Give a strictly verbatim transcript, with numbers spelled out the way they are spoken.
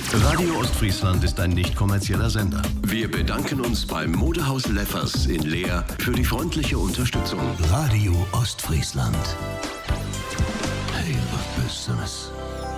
Radio Ostfriesland ist ein nicht kommerzieller Sender. Wir bedanken uns beim Modehaus Leffers in Leer für die freundliche Unterstützung. Radio Ostfriesland. Hele Business.